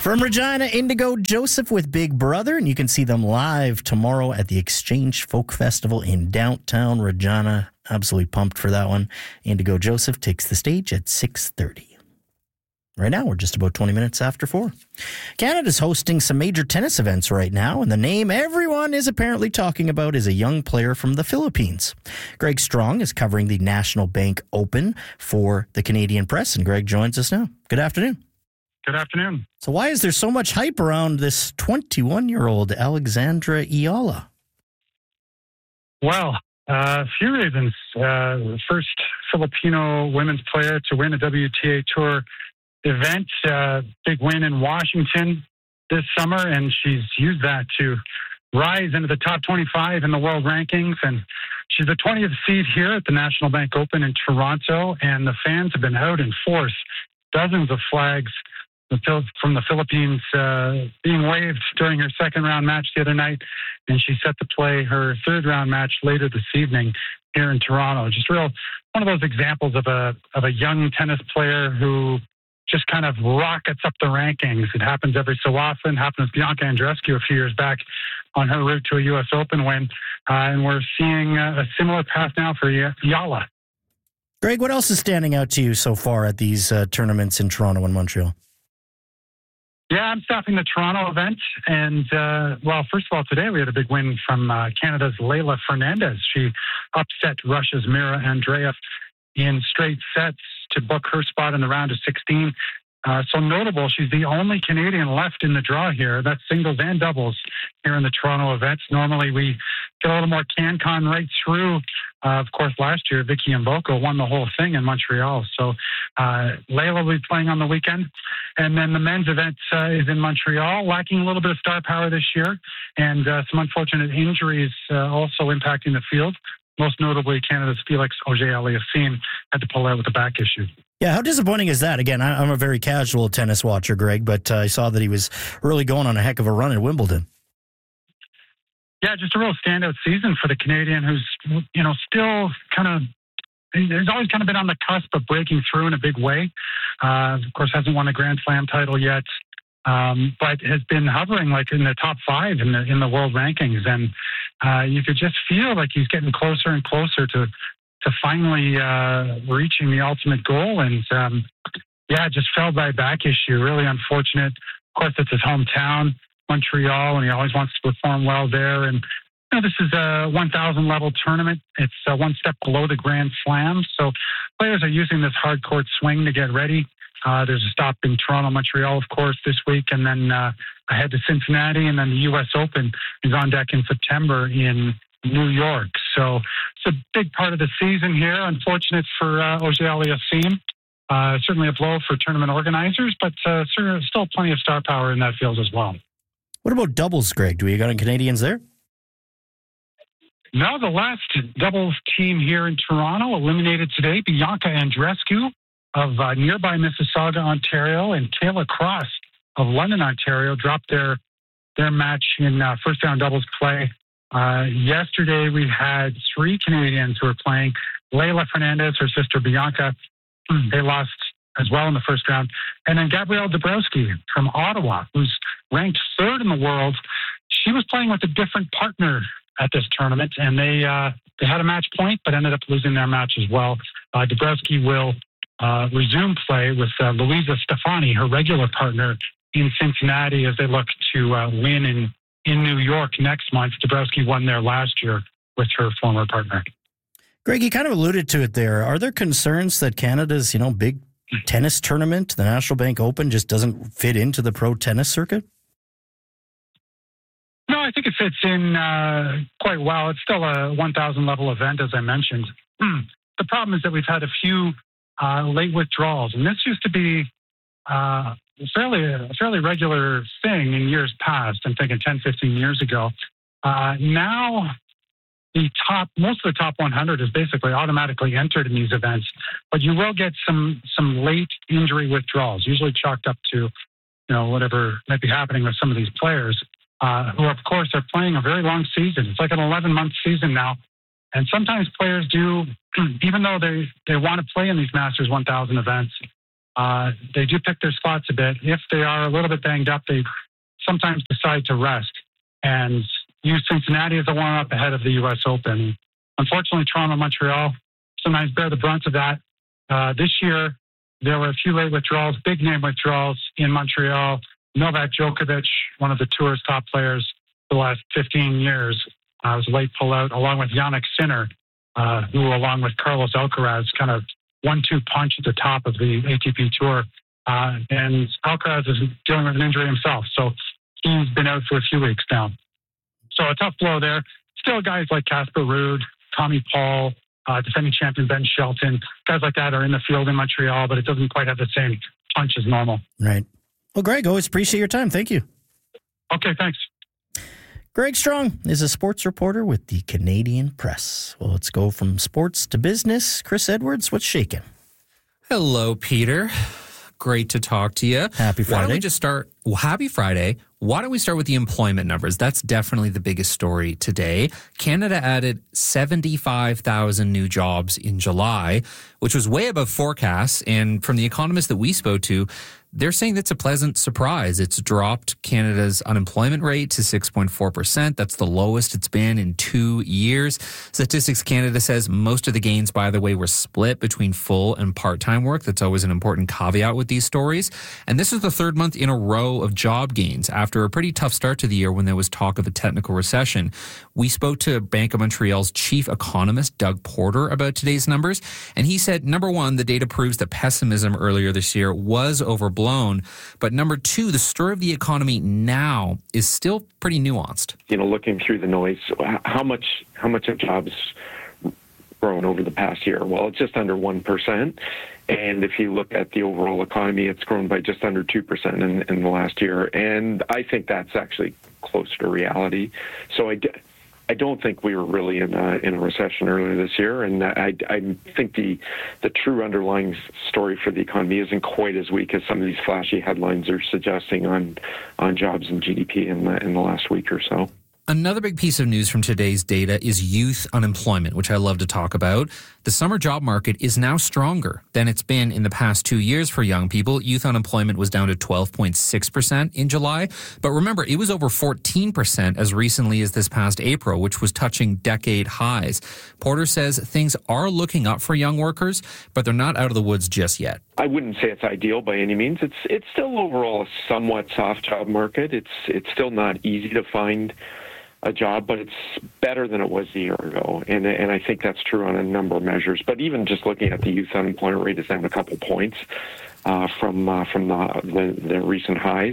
From Regina, Indigo Joseph with Big Brother, and you can see them live tomorrow at the Exchange Folk Festival in downtown Regina. Absolutely pumped for that one. Indigo Joseph takes the stage at 6:30. Right now, we're just about 20 minutes after 4. Canada's hosting some major tennis events right now, and the name everyone is apparently talking about is a young player from the Philippines. Greg Strong is covering the National Bank Open for the Canadian Press, and Greg joins us now. Good afternoon. Good afternoon. So why is there so much hype around this 21-year-old Alexandra Eola? Well, a few reasons. First Filipino women's player to win a WTA Tour event, big win in Washington this summer, and she's used that to rise into the top 25 in the world rankings. And she's the 20th seed here at the National Bank Open in Toronto, and the fans have been out in force. Dozens of flags from the Philippines being waved during her second-round match the other night, and she's set to play her third-round match later this evening here in Toronto. Just one of those examples of a young tennis player who just kind of rockets up the rankings. It happens every so often. Happened with Bianca Andreescu a few years back on her route to a U.S. Open win, and we're seeing a similar path now for Eola. Greg, what else is standing out to you so far at these tournaments in Toronto and Montreal? Yeah, I'm staffing the Toronto event. And, first of all, today we had a big win from Canada's Leylah Fernandez. She upset Russia's Mira Andreev in straight sets to book her spot in the round of 16. So notable, she's the only Canadian left in the draw here. That's singles and doubles here in the Toronto events. Normally we get a little more CanCon right through. Of course, last year, Vicky Mboko won the whole thing in Montreal. So Leylah will be playing on the weekend. And then the men's event is in Montreal, lacking a little bit of star power this year, and some unfortunate injuries also impacting the field. Most notably, Canada's Felix Auger-Aliassime had to pull out with a back issue. Yeah, how disappointing is that? Again, I'm a very casual tennis watcher, Greg, but I saw that he was really going on a heck of a run at Wimbledon. Yeah, just a real standout season for the Canadian who's, still has always kind of been on the cusp of breaking through in a big way. Of course, hasn't won a Grand Slam title yet, but has been hovering like in the top 5 in the world rankings. And you could just feel like he's getting closer and closer to finally reaching the ultimate goal. And just fell by a back issue. Really unfortunate. Of course, it's his hometown, Montreal, and he always wants to perform well there. And this is a 1,000 level tournament. It's one step below the Grand Slam. So players are using this hard court swing to get ready. There's a stop in Toronto, Montreal, of course, this week, and then ahead to Cincinnati, and then the U.S. Open is on deck in September in New York. So it's a big part of the season here. Unfortunate for Auger-Aliassime. Certainly a blow for tournament organizers, but still plenty of star power in that field as well. What about doubles, Greg? Do we got any Canadians there? No, the last doubles team here in Toronto eliminated today. Bianca Andreescu of nearby Mississauga, Ontario, and Kayla Cross of London, Ontario, dropped their match in first-round doubles play. Yesterday, we had 3 Canadians who were playing. Leylah Fernandez, her sister Bianca, they lost as well in the first round. And then Gabrielle Dabrowski from Ottawa, who's ranked 3rd in the world. She was playing with a different partner at this tournament, and they had a match point, but ended up losing their match as well. Dabrowski will resume play with Louisa Stefani, her regular partner, in Cincinnati as they look to win in New York next month. Dabrowski won there last year with her former partner. Greg, you kind of alluded to it there. Are there concerns that Canada's, big tennis tournament, the National Bank Open, just doesn't fit into the pro tennis circuit? No, I think it fits in quite well. It's still a 1,000 level event, as I mentioned. The problem is that we've had a few late withdrawals, and this used to be a fairly regular thing in years past. I'm thinking 10, 15 years ago. Now, most of the top 100 is basically automatically entered in these events, but you will get some late injury withdrawals, usually chalked up to whatever might be happening with some of these players, who of course are playing a very long season. It's like an 11-month season now, and sometimes players do, even though they want to play in these Masters 1000 events, they do pick their spots a bit. If they are a little bit banged up, they sometimes decide to rest and use Cincinnati as a warm-up ahead of the U.S. Open. Unfortunately, Toronto and Montreal sometimes bear the brunt of that. This year, there were a few late withdrawals, big-name withdrawals in Montreal. Novak Djokovic, one of the tour's top players for the last 15 years, was a late pullout, along with Jannik Sinner, who, along with Carlos Alcaraz, kind of 1-2 punch at the top of the ATP Tour. And Alcaraz is dealing with an injury himself, so he's been out for a few weeks now. So a tough blow there. Still guys like Casper Ruud, Tommy Paul, defending champion Ben Shelton, guys like that are in the field in Montreal, but it doesn't quite have the same punch as normal. Right. Well, Greg, always appreciate your time. Thank you. Okay, thanks. Greg Strong is a sports reporter with the Canadian Press. Well, let's go from sports to business. Chris Edwards, what's shaking? Hello, Peter. Great to talk to you. Happy Friday. Why don't we just start? Well, happy Friday. Why don't we start with the employment numbers? That's definitely the biggest story today. Canada added 75,000 new jobs in July, which was way above forecasts. And from the economists that we spoke to, they're saying that's a pleasant surprise. It's dropped Canada's unemployment rate to 6.4%. That's the lowest it's been in 2 years. Statistics Canada says most of the gains, by the way, were split between full and part-time work. That's always an important caveat with these stories. And this is the third month in a row of job gains after a pretty tough start to the year when there was talk of a technical recession. We spoke to Bank of Montreal's chief economist, Doug Porter, about today's numbers. And he said, number one, the data proves that pessimism earlier this year was overblown. But number two, the story of the economy now is still pretty nuanced. Looking through the noise, how much have jobs grown over the past year? Well, it's just under 1%. And if you look at the overall economy, it's grown by just under 2% in the last year. And I think that's actually close to reality. So I don't think we were really in a recession earlier this year, and I think the true underlying story for the economy isn't quite as weak as some of these flashy headlines are suggesting on jobs and GDP in the last week or so. Another big piece of news from today's data is youth unemployment, which I love to talk about. The summer job market is now stronger than it's been in the past 2 years for young people. Youth unemployment was down to 12.6% in July. But remember, it was over 14% as recently as this past April, which was touching decade highs. Porter says things are looking up for young workers, but they're not out of the woods just yet. I wouldn't say it's ideal by any means. It's still overall a somewhat soft job market. It's still not easy to find a job, but it's better than it was a year ago. And I think that's true on a number of measures. But even just looking at the youth unemployment rate is down a couple points from the recent highs.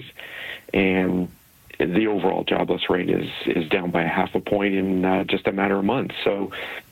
And the overall jobless rate is down by 0.5 point in just a matter of months. So,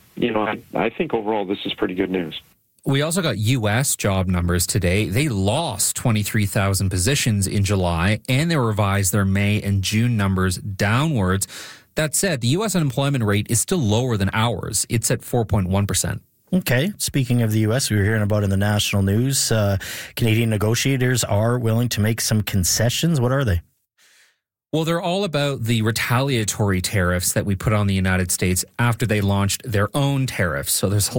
I think overall this is pretty good news. We also got U.S. job numbers today. They lost 23,000 positions in July, and they revised their May and June numbers downwards. That said, the U.S. unemployment rate is still lower than ours. It's at 4.1%. Okay. Speaking of the U.S., we were hearing about in the national news, Canadian negotiators are willing to make some concessions. What are they? Well, they're all about the retaliatory tariffs that we put on the United States after they launched their own tariffs. So there's a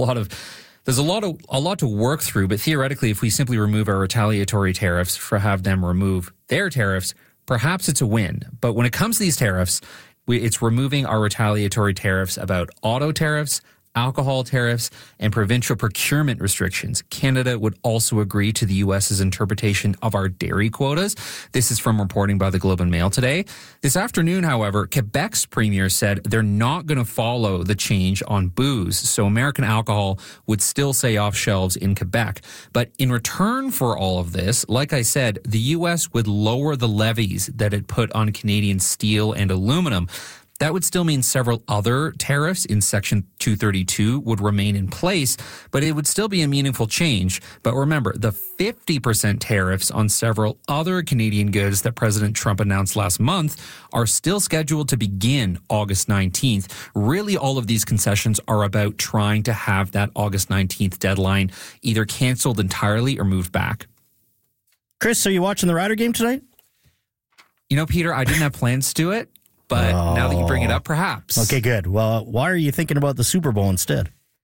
lot to work through, but theoretically, if we simply remove our retaliatory tariffs for have them remove their tariffs, perhaps it's a win. But when it comes to these tariffs, it's removing our retaliatory tariffs about auto tariffs, alcohol tariffs, and provincial procurement restrictions. Canada would also agree to the U.S.'s interpretation of our dairy quotas. This is from reporting by the Globe and Mail today. This afternoon, however, Quebec's premier said they're not going to follow the change on booze, so American alcohol would still stay off shelves in Quebec. But in return for all of this, like I said, the U.S. would lower the levies that it put on Canadian steel and aluminum. That would still mean several other tariffs in Section 232 would remain in place, but it would still be a meaningful change. But remember, the 50% tariffs on several other Canadian goods that President Trump announced last month are still scheduled to begin August 19th. Really, all of these concessions are about trying to have that August 19th deadline either canceled entirely or moved back. Chris, are you watching the Rider game tonight? Peter, I didn't have plans to do it. But now that you bring it up, perhaps. Okay, good. Well, why are you thinking about the Super Bowl instead?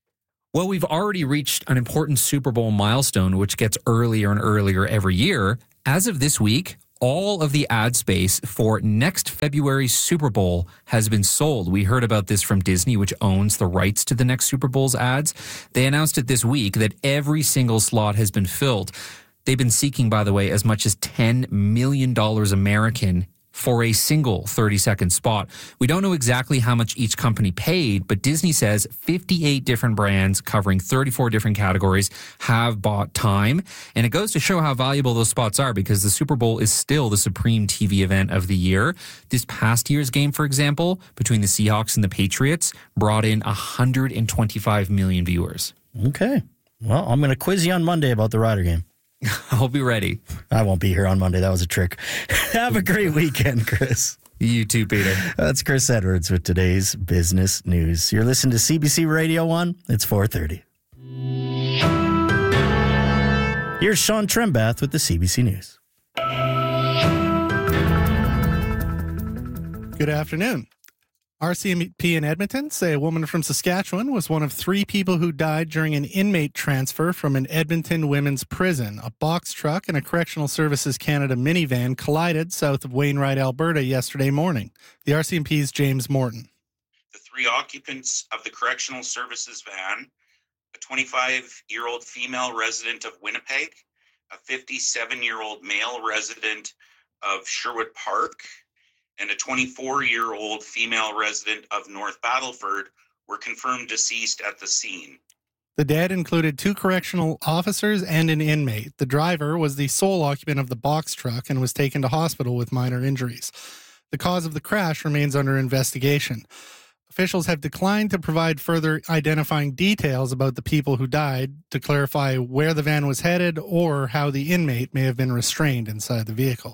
Well, we've already reached an important Super Bowl milestone, which gets earlier and earlier every year. As of this week, all of the ad space for next February's Super Bowl has been sold. We heard about this from Disney, which owns the rights to the next Super Bowl's ads. They announced it this week that every single slot has been filled. They've been seeking, by the way, as much as $10 million American for a single 30-second spot. We don't know exactly how much each company paid, but Disney says 58 different brands covering 34 different categories have bought time. And it goes to show how valuable those spots are, because the Super Bowl is still the supreme TV event of the year. This past year's game, for example, between the Seahawks and the Patriots, brought in 125 million viewers. Okay. Well, I'm going to quiz you on Monday about the Rider game. I'll be ready. I won't be here on Monday. That was a trick. Have a great weekend, Chris. You too, Peter. That's Chris Edwards with today's business news. You're listening to CBC Radio 1. It's 4:30. Here's Sean Trembath with the CBC News. Good afternoon. RCMP in Edmonton say a woman from Saskatchewan was one of 3 people who died during an inmate transfer from an Edmonton women's prison. A box truck and a Correctional Services Canada minivan collided south of Wainwright, Alberta yesterday morning. The RCMP's James Morton. The 3 occupants of the Correctional Services van, a 25-year-old female resident of Winnipeg, a 57-year-old male resident of Sherwood Park, and a 24-year-old female resident of North Battleford were confirmed deceased at the scene. The dead included 2 correctional officers and an inmate. The driver was the sole occupant of the box truck and was taken to hospital with minor injuries. The cause of the crash remains under investigation. Officials have declined to provide further identifying details about the people who died to clarify where the van was headed or how the inmate may have been restrained inside the vehicle.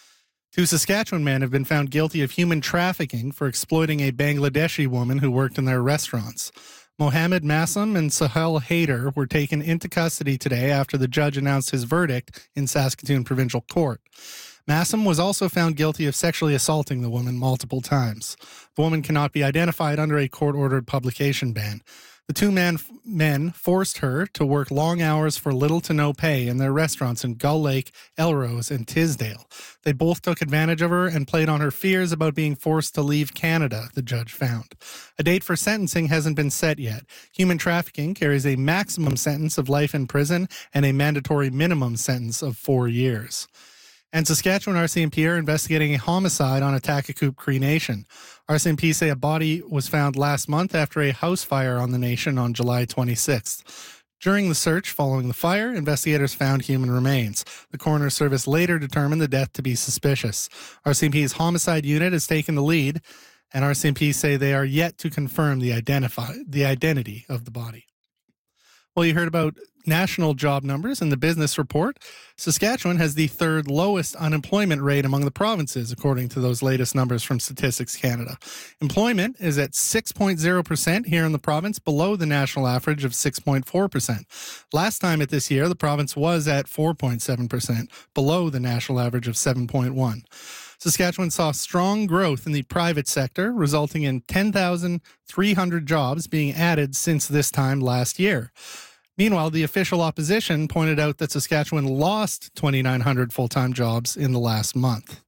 2 Saskatchewan men have been found guilty of human trafficking for exploiting a Bangladeshi woman who worked in their restaurants. Mohammed Massam and Sahel Haider were taken into custody today after the judge announced his verdict in Saskatoon Provincial Court. Massam was also found guilty of sexually assaulting the woman multiple times. The woman cannot be identified under a court-ordered publication ban. The 2 men forced her to work long hours for little to no pay in their restaurants in Gull Lake, Elrose, and Tisdale. They both took advantage of her and played on her fears about being forced to leave Canada, the judge found. A date for sentencing hasn't been set yet. Human trafficking carries a maximum sentence of life in prison and a mandatory minimum sentence of 4 years. And Saskatchewan RCMP are investigating a homicide on Attakakoop Cree Nation. RCMP say a body was found last month after a house fire on the nation on July 26th. During the search following the fire, investigators found human remains. The coroner's service later determined the death to be suspicious. RCMP's homicide unit has taken the lead, and RCMP say they are yet to confirm the identity of the body. Well, you heard about national job numbers in the business report. Saskatchewan has the 3rd lowest unemployment rate among the provinces, according to those latest numbers from Statistics Canada. Employment is at 6.0% here in the province, below the national average of 6.4%. Last time at this year, the province was at 4.7%, below the national average of 7.1%. Saskatchewan saw strong growth in the private sector, resulting in 10,300 jobs being added since this time last year. Meanwhile, the official opposition pointed out that Saskatchewan lost 2,900 full-time jobs in the last month.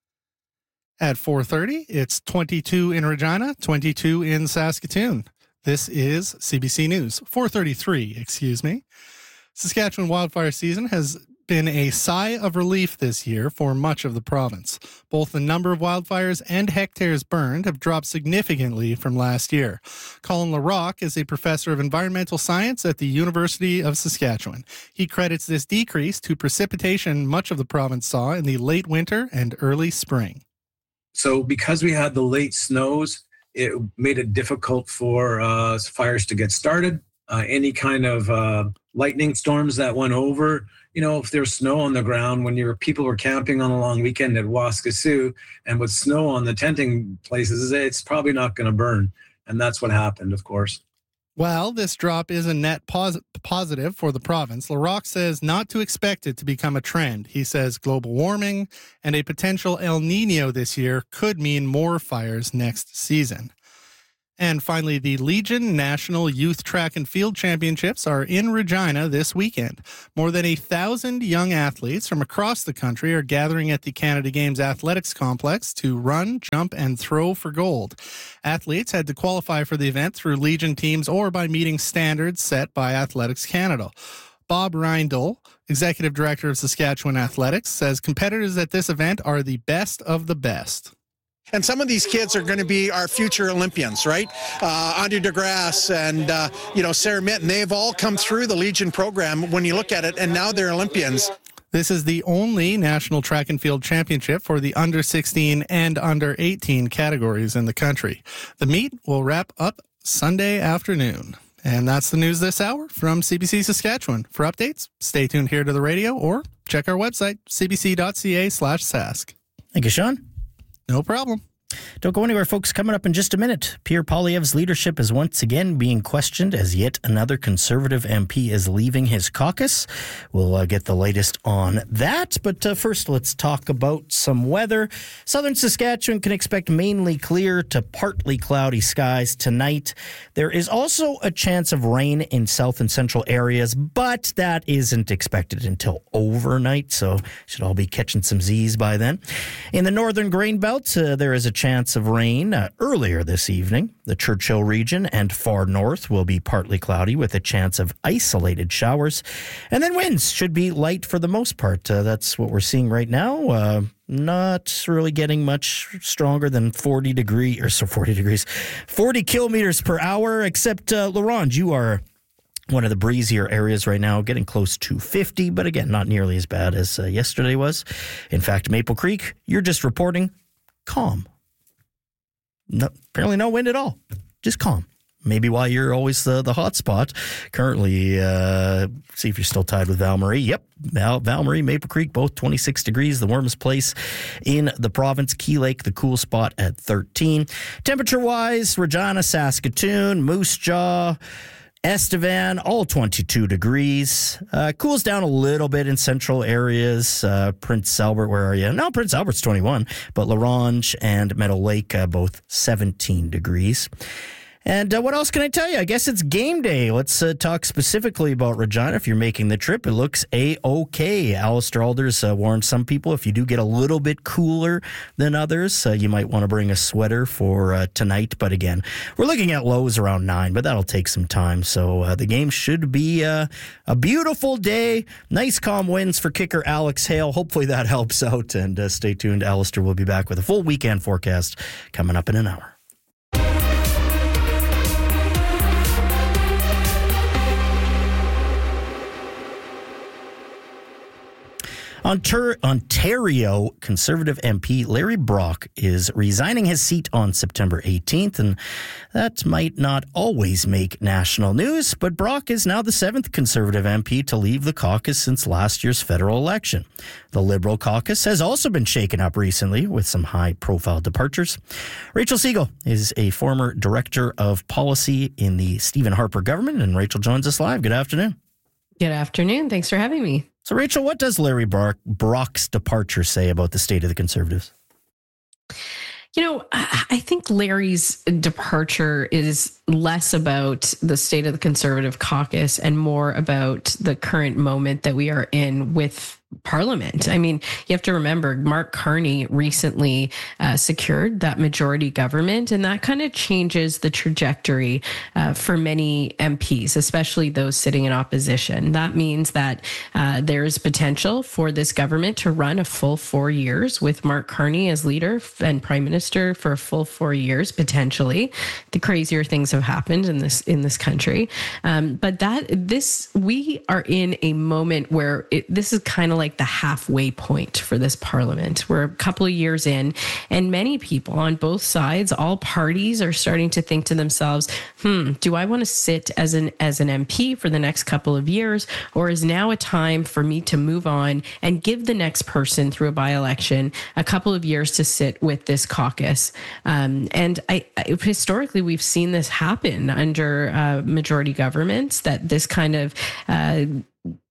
At 4:30, it's 22 in Regina, 22 in Saskatoon. This is CBC News. 4:33, excuse me. Saskatchewan wildfire season has been a sigh of relief this year for much of the province. Both the number of wildfires and hectares burned have dropped significantly from last year. Colin LaRocque is a professor of environmental science at the University of Saskatchewan. He credits this decrease to precipitation much of the province saw in the late winter and early spring. So because we had the late snows, it made it difficult for fires to get started. Any kind of lightning storms that went over, if there's snow on the ground, when people were camping on a long weekend at Waskesiu, and with snow on the tenting places, it's probably not going to burn. And that's what happened, of course. Well, this drop is a net positive for the province. LaRocque says not to expect it to become a trend. He says global warming and a potential El Nino this year could mean more fires next season. And finally, the Legion National Youth Track and Field Championships are in Regina this weekend. More than 1,000 young athletes from across the country are gathering at the Canada Games Athletics Complex to run, jump, and throw for gold. Athletes had to qualify for the event through Legion teams or by meeting standards set by Athletics Canada. Bob Reindl, Executive Director of Saskatchewan Athletics, says competitors at this event are the best of the best. And some of these kids are going to be our future Olympians, right? Andre DeGrasse and, Sarah Mitten, they've all come through the Legion program when you look at it, and now they're Olympians. This is the only National Track and Field Championship for the under 16 and under 18 categories in the country. The meet will wrap up Sunday afternoon. And that's the news this hour from CBC Saskatchewan. For updates, stay tuned here to the radio or check our website, cbc.ca/sask. Thank you, Sean. No problem. Don't go anywhere, folks. Coming up in just a minute, Pierre Poilievre's leadership is once again being questioned as yet another Conservative MP is leaving his caucus. We'll get the latest on that. But first, let's talk about some weather. Southern Saskatchewan can expect mainly clear to partly cloudy skies tonight. There is also a chance of rain in south and central areas, but that isn't expected until overnight, so should all be catching some Z's by then. In the northern grain belt, there is a chance of rain earlier this evening. The Churchill region and far north will be partly cloudy with a chance of isolated showers. And then winds should be light for the most part. That's what we're seeing right now. Not really getting much stronger than 40 kilometers per hour, except Laurent, you are one of the breezier areas right now, getting close to 50, but again, not nearly as bad as yesterday was. In fact, Maple Creek, you're just reporting calm. No, apparently no wind at all. Just calm. Maybe why you're always the hot spot. Currently, see if you're still tied with Val Marie. Yep, Val Marie, Maple Creek, both 26 degrees. The warmest place in the province. Key Lake, the cool spot at 13. Temperature-wise, Regina, Saskatoon, Moose Jaw, Estevan, all 22 degrees. Cools down a little bit in central areas. Prince Albert, where are you? No, Prince Albert's 21, but La Ronge and Meadow Lake, both 17 degrees. And what else can I tell you? I guess it's game day. Let's talk specifically about Regina. If you're making the trip, it looks A-OK. Alistair Alders warned some people if you do get a little bit cooler than others, you might want to bring a sweater for tonight. But again, we're looking at lows around 9, but that'll take some time. So the game should be a beautiful day. Nice calm winds for kicker Alex Hale. Hopefully that helps out. And stay tuned. Alistair will be back with a full weekend forecast coming up in an hour. Ontario Conservative MP Larry Brock is resigning his seat on September 18th, and that might not always make national news, but Brock is now the 7th Conservative MP to leave the caucus since last year's federal election. The Liberal caucus has also been shaken up recently with some high-profile departures. Rachel Siegel is a former Director of Policy in the Stephen Harper government, and Rachel joins us live. Good afternoon. Good afternoon. Thanks for having me. So, Rachel, what does Larry Brock's departure say about the state of the Conservatives? You know, I think Larry's departure is less about the state of the Conservative caucus and more about the current moment that we are in with Parliament. I mean, you have to remember Mark Carney recently secured that majority government, and that kind of changes the trajectory for many MPs, especially those sitting in opposition. That means that there is potential for this government to run a full 4 years with Mark Carney as leader and prime minister for a full 4 years, potentially. The crazier things have happened in this country, but we are in a moment where this is kind of like the halfway point for this parliament. We're a couple of years in, and many people on both sides, all parties, are starting to think to themselves, do I want to sit as an MP for the next couple of years, or is now a time for me to move on and give the next person through a by-election a couple of years to sit with this caucus? And historically, we've seen this happen under majority governments, that this kind of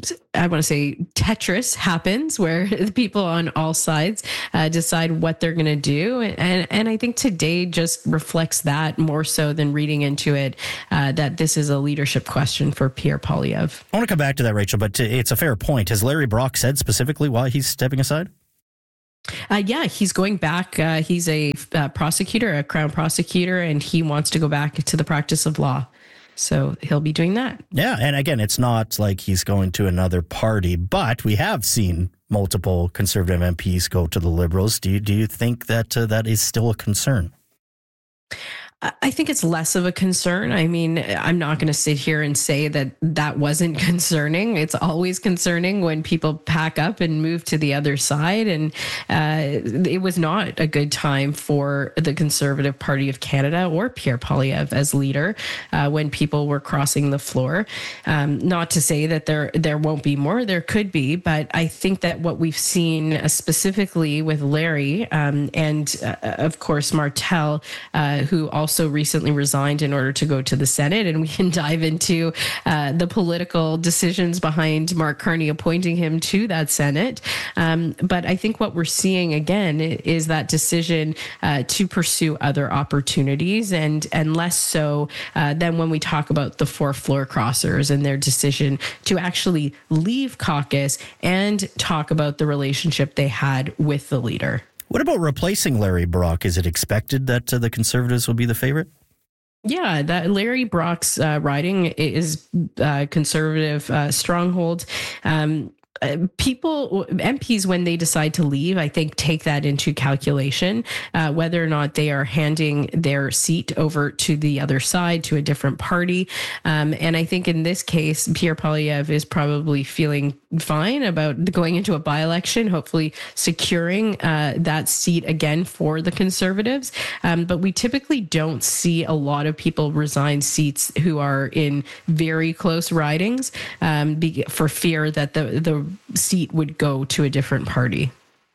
I want to say Tetris happens, where the people on all sides decide what they're going to do. And I think today just reflects that more so than reading into it, that this is a leadership question for Pierre Poilievre. I want to come back to that, Rachel, but it's a fair point. Has Larry Brock said specifically why he's stepping aside? Yeah, he's going back. He's a prosecutor, a Crown prosecutor, and he wants to go back to the practice of law. So he'll be doing that. Yeah. And again, it's not like he's going to another party, but we have seen multiple Conservative MPs go to the Liberals. Do you think that that is still a concern? I think it's less of a concern. I mean, I'm not going to sit here and say that that wasn't concerning. It's always concerning when people pack up and move to the other side. And it was not a good time for the Conservative Party of Canada or Pierre Poilievre as leader when people were crossing the floor. Not to say that there won't be more. There could be. But I think that what we've seen specifically with Larry and, of course, Martel, who also recently resigned in order to go to the Senate, and we can dive into the political decisions behind Mark Carney appointing him to that Senate. But I think what we're seeing again is that decision to pursue other opportunities, and less so than when we talk about the four floor crossers and their decision to actually leave caucus and talk about the relationship they had with the leader. What about replacing Larry Brock? Is it expected that the Conservatives will be the favorite? Yeah, that Larry Brock's riding is Conservative stronghold. MPs, when they decide to leave, I think take that into calculation, whether or not they are handing their seat over to the other side, to a different party. And I think in this case, Pierre Poilievre is probably feeling fine about going into a by-election, hopefully securing that seat again for the Conservatives. But we typically don't see a lot of people resign seats who are in very close ridings for fear that the seat would go to a different party.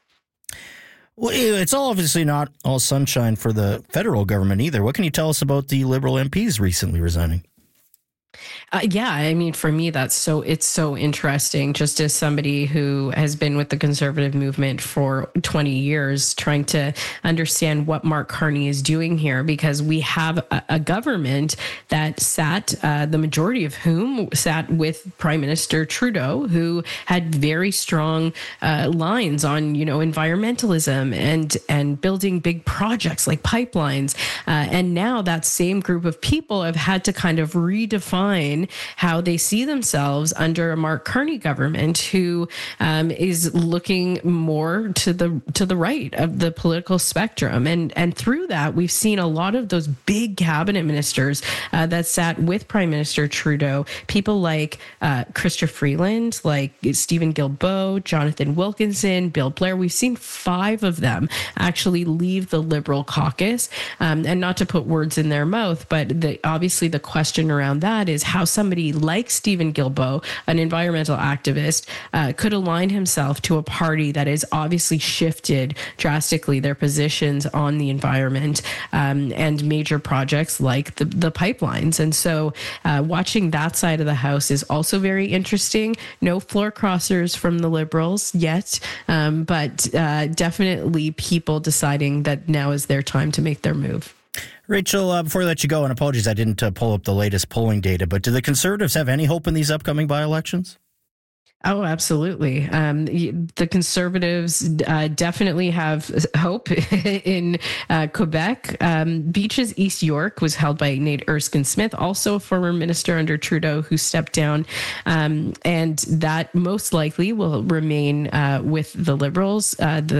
Well, it's obviously not all sunshine for the federal government either. What can you tell us about the Liberal MPs recently resigning? Yeah, I mean, for me, it's so interesting. Just as somebody who has been with the Conservative movement for 20 years, trying to understand what Mark Carney is doing here, because we have a government that sat, the majority of whom sat with Prime Minister Trudeau, who had very strong lines on, environmentalism and building big projects like pipelines. And now that same group of people have had to kind of redefine how they see themselves under a Mark Carney government, who is looking more to the right of the political spectrum. And through that, we've seen a lot of those big cabinet ministers that sat with Prime Minister Trudeau, people like Chrystia Freeland, like Stephen Guilbeault, Jonathan Wilkinson, Bill Blair. We've seen 5 of them actually leave the Liberal caucus. And not to put words in their mouth, but obviously the question around that is how somebody like Stephen Guilbeault, an environmental activist, could align himself to a party that has obviously shifted drastically their positions on the environment and major projects like the pipelines. And so watching that side of the house is also very interesting. No floor crossers from the Liberals yet, but definitely people deciding that now is their time to make their move. Rachel, before I let you go, and apologies, I didn't pull up the latest polling data, but do the Conservatives have any hope in these upcoming by-elections? Oh, absolutely. The Conservatives definitely have hope in Quebec. Beaches East York was held by Nate Erskine-Smith, also a former minister under Trudeau who stepped down. And that most likely will remain with the Liberals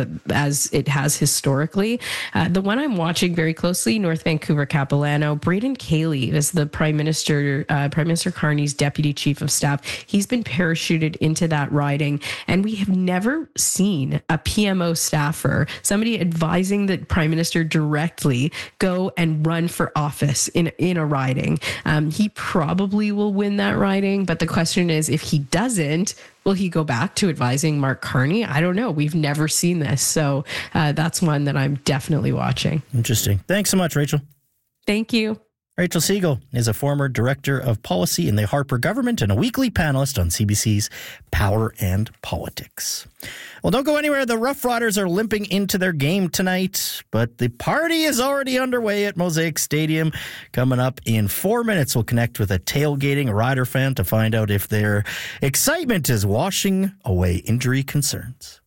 as it has historically. The one I'm watching very closely, North Vancouver Capilano, Braden Cayley is the Prime Minister Carney's deputy chief of staff. He's been parachuted into that riding, and we have never seen a PMO staffer, somebody advising the Prime Minister directly, go and run for office in a riding. He probably will win that riding, but the question is, if he doesn't, will he go back to advising Mark Carney? I don't know. We've never seen this, so that's one that I'm definitely watching. Interesting. Thanks so much, Rachel. Thank you. Rachel Siegel is a former director of policy in the Harper government and a weekly panelist on CBC's Power and Politics. Well, don't go anywhere. The Rough Riders are limping into their game tonight, but the party is already underway at Mosaic Stadium. Coming up in 4 minutes, we'll connect with a tailgating Rider fan to find out if their excitement is washing away injury concerns.